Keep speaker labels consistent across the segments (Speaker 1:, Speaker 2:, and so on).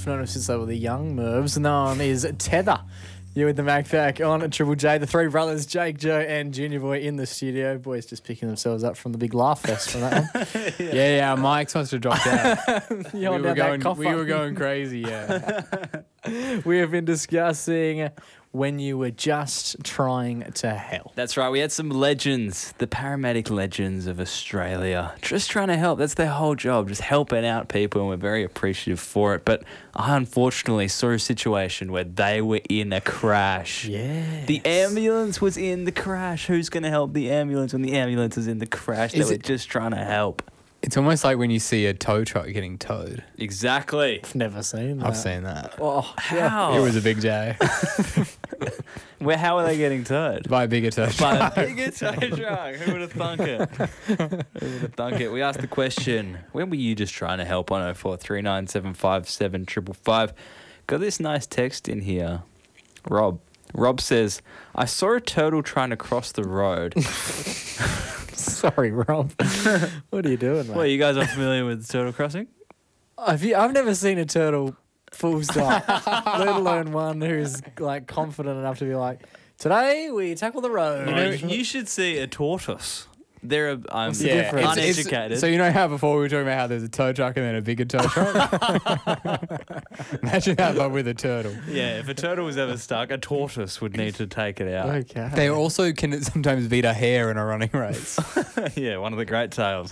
Speaker 1: known since they were the young Mervs, known as Tether. You with the Mac Pack on Triple J. The three brothers, Jake, Joe, and Junior Boy in the studio. Boys just picking themselves up from the big laugh fest from that one.
Speaker 2: Yeah, our mics must have dropped out.
Speaker 1: we
Speaker 2: we were going crazy, yeah.
Speaker 1: We have been discussing when you were just trying to help.
Speaker 3: That's right. We had some legends, the paramedic legends of Australia, just trying to help. That's their whole job, just helping out people, and we're very appreciative for it. But I unfortunately saw a situation where they were in a crash.
Speaker 1: Yeah.
Speaker 3: The ambulance was in the crash. Who's going to help the ambulance when the ambulance is in the crash? They were just trying to help.
Speaker 2: It's almost like when you see a tow truck getting towed.
Speaker 3: Exactly.
Speaker 1: I've never seen that.
Speaker 2: I've seen that.
Speaker 1: Oh,
Speaker 3: How?
Speaker 2: It was a big day.
Speaker 3: How are they getting towed?
Speaker 2: By a bigger tow
Speaker 3: By
Speaker 2: truck.
Speaker 3: a bigger tow truck. Who would have thunk it? Who would have thunk it? We asked the question, when were you just trying to help on 0439757555? Got this nice text in here. Rob says, I saw a turtle trying to cross the road.
Speaker 1: Sorry, Rob. What are you doing, mate?
Speaker 3: Well, you guys are familiar with turtle crossing?
Speaker 1: I've never seen a turtle full stop, let alone one who's like confident enough to be like, today we tackle the road.
Speaker 3: You know, you should see a tortoise. They're
Speaker 1: What's the difference?
Speaker 3: uneducated.
Speaker 2: So you know how before we were talking about how there's a tow truck and then a bigger tow truck? Imagine that, but with a turtle.
Speaker 3: Yeah, if a turtle was ever stuck, a tortoise would need to take it out.
Speaker 1: Okay.
Speaker 2: They also can sometimes beat a hare in a running race.
Speaker 3: Yeah, one of the great tales.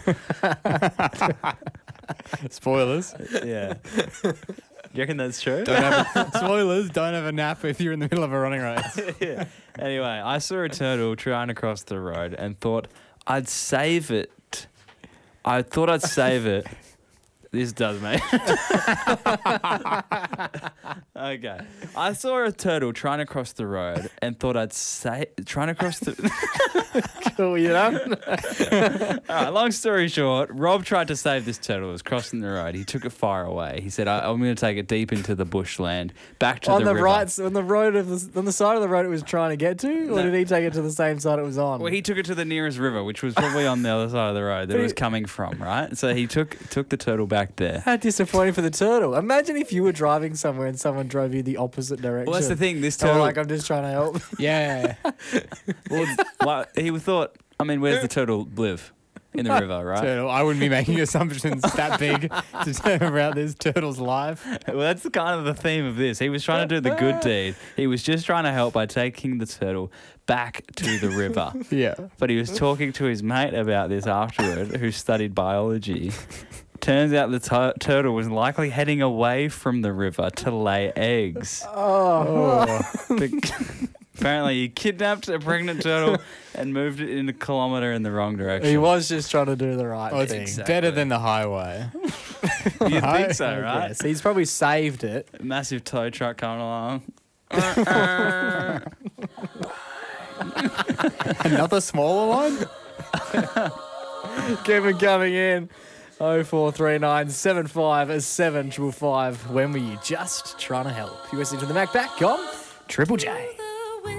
Speaker 2: Spoilers.
Speaker 3: Yeah. Do you reckon that's true?
Speaker 2: Spoilers, don't have a nap if you're in the middle of a running race.
Speaker 3: Yeah. Anyway, I saw a turtle trying to cross the road and thought I'd save it. I thought I'd save it. This does, mate. Okay. I saw a turtle trying to cross the road and thought I'd trying to cross the...
Speaker 1: Cool, you know?
Speaker 3: All right, long story short, Rob tried to save this turtle. It was crossing the road. He took it far away. He said, I'm going to take it deep into the bushland, back to
Speaker 1: On
Speaker 3: the
Speaker 1: the
Speaker 3: river.
Speaker 1: right, on the side of the road it was trying to get to, or
Speaker 3: No.
Speaker 1: did he take it to the same side it was on?
Speaker 3: Well, he took it to the nearest river, which was probably on the other side of the road that it was coming from, right? So he took the turtle back there.
Speaker 1: How disappointing for the turtle. Imagine if you were driving somewhere and someone drove you the opposite direction.
Speaker 3: Well, that's the thing. This
Speaker 1: Oh,
Speaker 3: turtle,
Speaker 1: like, I'm just trying to help.
Speaker 2: Yeah.
Speaker 3: he thought, I mean, where's the turtle live? In the river, right?
Speaker 2: Turtle. I wouldn't be making assumptions that big to turn about this turtle's life.
Speaker 3: Well, that's kind of the theme of this. He was trying to do the good deed. He was just trying to help by taking the turtle back to the river.
Speaker 2: Yeah.
Speaker 3: But he was talking to his mate about this afterward, who studied biology. Turns out the turtle was likely heading away from the river to lay eggs. Apparently, he kidnapped a pregnant turtle and moved it in a kilometre in the wrong direction.
Speaker 1: He was just trying to do the right
Speaker 2: Oh, it's
Speaker 1: thing.
Speaker 2: better than the highway.
Speaker 3: You'd think so, right?
Speaker 1: Yes, he's probably saved it.
Speaker 3: Massive tow truck coming along.
Speaker 2: Another smaller one?
Speaker 1: Keep it coming in. 0439 757 555. When were you just trying to help? You listening to the Mac Back on Triple J.